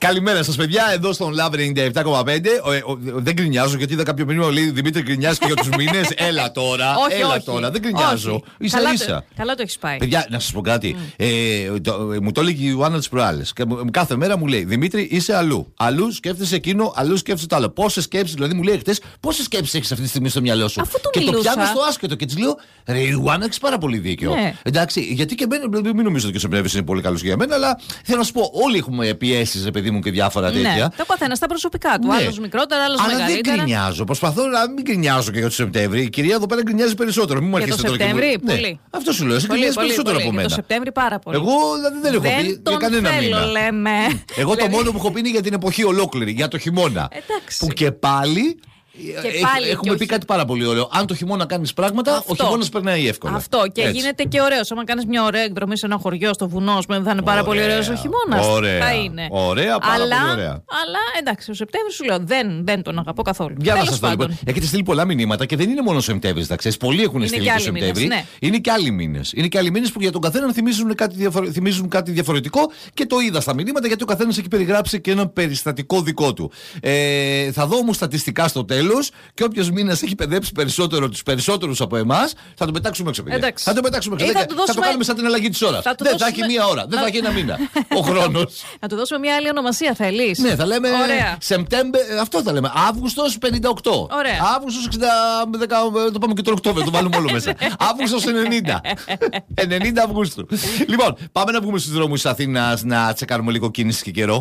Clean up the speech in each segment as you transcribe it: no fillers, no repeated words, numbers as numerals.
Καλημέρα σας, παιδιά. Εδώ στον Love 97,5. Δεν γκρινιάζω γιατί είδα κάποιο μήνυμα λέει Δημήτρη, γκρινιάζει και για τους μήνες. Έλα τώρα. Όχι. Τώρα. Δεν γκρινιάζω. Ίσα-ίσα. Καλά το έχεις πάει. Παιδιά, να σας πω κάτι. Μου το έλεγε η Ιωάννα τις προάλλες. Και κάθε μέρα μου λέει Δημήτρη, είσαι αλλού. Αλλού σκέφτεσαι εκείνο, αλλού σκέφτεσαι το άλλο. Πόσες σκέψεις, δηλαδή μου λέει χτες, πόσες σκέψεις έχεις αυτή τη στιγμή στο μυαλό σου. Αφού και μιλούσα. το πιάνω στο άσχετο και της λέω ρε Ιωάννα, έχεις πάρα πολύ δίκιο. Ναι. Εντάξει, γιατί και εμένα, μην νομίζω ότι και ο Σεπτέμβρης είναι πολύ καλός για μένα, αλλά θέλω να σου πω, όλοι έχουμε πιέσεις, παιδί μου, και διάφορα τέτοια. Ναι, το καθένα στα προσωπικά του. Ναι. Άλλος μικρότερα, άλλος μεγαλύτερα. Αλλά δεν γκρινιάζω. Προσπαθώ να μην γκρινιάζω και για το Σεπτέμβρη. Η κυρία εδώ πέρα γκρινιάζει περισσότερο. Μην μου Για το αρχίσετε τώρα. Σεπτέμβρη, Ναι. πολύ. Αυτό σου λέω. Εσύ γκρινιάζει περισσότερο από μένα. μένα. Το Σεπτέμβρη πάρα πολύ. Εγώ δεν έχω πει για κανένα μήνα. Λέμε. Εγώ το μόνο που έχω πει είναι για την εποχή ολόκληρη, για το χειμώνα. Εντάξει. Που και πάλι. Έχουμε πει κάτι πάρα πολύ ωραίο. Αν το χειμώνα κάνεις πράγματα, ο χειμώνας περνάει εύκολα. Αυτό και έτσι. γίνεται και ωραίος. Αν κάνεις μια ωραία εκδρομή σε ένα χωριό, στο βουνό, θα είναι πάρα πολύ ωραίος ο χειμώνας. Ωραία. Θα είναι. Ωραία, πάρα πολύ ωραία. Αλλά εντάξει, ο Σεπτέμβρης σου λέω δεν τον αγαπώ καθόλου. Για να σας το λοιπόν. Έχετε στείλει πολλά μηνύματα και δεν είναι μόνο ο Σεπτέμβρης, να ξέρεις. Πολλοί έχουν στείλει το Σεπτέμβρη. Ναι. Είναι και άλλοι μήνες. Είναι και άλλοι μήνες που για τον καθένα θυμίζουν κάτι διαφορετικό και το είδα στα μηνύματα γιατί ο καθένας έχει περιγράψει και ένα περιστατικό δικό του. Θα δω όμως στατιστικά στο τέλος και όποιος μήνας έχει παιδέψει περισσότερο τους περισσότερους από εμάς, θα τον πετάξουμε έξω. Θα τον πετάξουμε έξω. Θα το κάνουμε σαν την αλλαγή της ώρας. Δεν θα έχει μία ώρα, δεν θα έχει ένα μήνα. Ο χρόνος. Να του δώσουμε μια άλλη ονομασία, θέλεις? Ναι, θα λέμε Σεπτέμβρη, αυτό θα λέμε. Αύγουστος 58. Ωραία. Αύγουστος 60. Το πάμε και το Οκτώβριο, το βάλουμε όλο μέσα. Αύγουστος 90. 90 Αυγούστου. Λοιπόν, πάμε να βγούμε στους δρόμους της Αθήνας να τσεκάρουμε λίγο κίνηση και καιρό.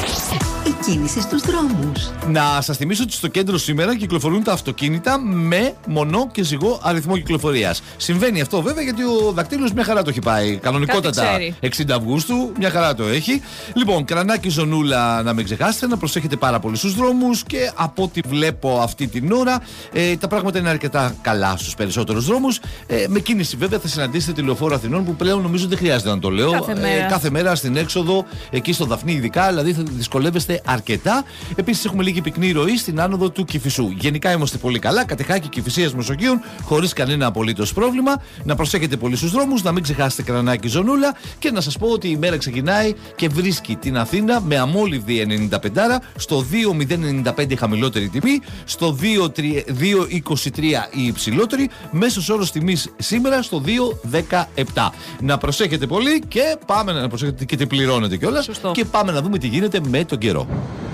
Η κίνηση στους δρόμους. Να σας θυμίσω ότι στο κέντρο σήμερα κυκλοφορούν τα αυτοκίνητα με μονό και ζυγό αριθμό κυκλοφορίας. Συμβαίνει αυτό βέβαια γιατί ο δακτύλος μια χαρά το έχει πάει. Κανονικότατα 60 Αυγούστου, μια χαρά το έχει. Λοιπόν, Κρανάκι Ζωνούλα να μην ξεχάσετε, να προσέχετε πάρα πολύ στους δρόμους και από ό,τι βλέπω αυτή την ώρα τα πράγματα είναι αρκετά καλά στους περισσότερους δρόμους. Με κίνηση βέβαια θα συναντήσετε τη Λεωφόρο Αθηνών που πλέον νομίζω δεν χρειάζεται να το λέω. Κάθε μέρα στην έξοδο, εκεί στο Δαφνί ειδικά, δηλαδή θα δυσκολεύεστε αρκετά. Επίσης έχουμε λίγη πυκνή ροή στην άνοδο του Κηφισού. Γενικά είμαστε πολύ καλά. Κατεχάκη Κηφισίας Μεσογείων χωρίς κανένα απολύτως πρόβλημα. Να προσέχετε πολύ στους δρόμους, να μην ξεχάσετε Κρανάκι Ζωνούλα και να σας πω ότι η μέρα ξεκινάει και βρίσκει την Αθήνα με αμόλυβδη 95, στο 2,095 χαμηλότερη τιμή, στο 2,23 η υψηλότερη, μέσος όρος τιμής σήμερα στο 2,17. Να προσέχετε πολύ και πάμε να προσέχετε και τι πληρώνετε κιόλας. Και πάμε να δούμε τι γίνεται με τον καιρό.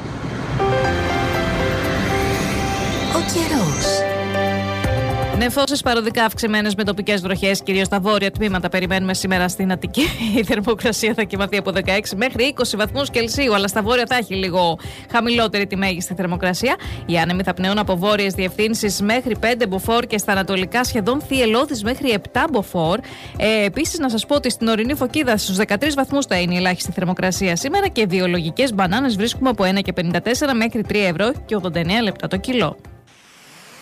Ο καιρός. Νεφώσεις παροδικά αυξημένες με τοπικές βροχές, κυρίως στα βόρεια τμήματα. Περιμένουμε σήμερα στην Αττική. Η θερμοκρασία θα κοιμαθεί από 16 μέχρι 20 βαθμούς Κελσίου, αλλά στα βόρεια θα έχει λίγο χαμηλότερη τη μέγιστη θερμοκρασία. Οι άνεμοι θα πνέουν από βόρειες διευθύνσεις μέχρι 5 μποφόρ και στα ανατολικά σχεδόν θυελλώδεις μέχρι 7 μποφόρ. Επίσης, να σας πω ότι στην ορεινή Φωκίδα στους 13 βαθμούς θα είναι η ελάχιστη θερμοκρασία σήμερα και βιολογικές μπανάνες βρίσκουμε από 1,54 μέχρι 3 ευρώ και 89 λεπτά το κιλό.